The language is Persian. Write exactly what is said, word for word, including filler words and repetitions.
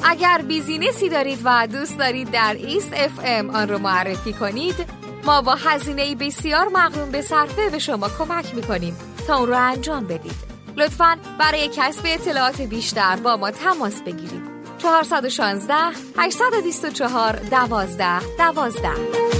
اگر بیزینسی دارید و دوست دارید در ایست اف ام آن رو معرفی کنید، ما با هزینه‌ای بسیار مقرون به صرفه به شما کمک می‌کنیم تا اون رو انجام بدید. لطفاً برای کسب اطلاعات بیشتر با ما تماس بگیرید. چهار یک شش هشت دو چهار دوازده دوازده